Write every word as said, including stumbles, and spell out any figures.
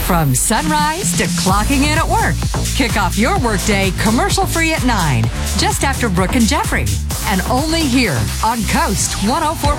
From sunrise to clocking in at work. Kick off your workday commercial-free at nine, just after Brooke and Jeffrey. And only here on Coast one oh four.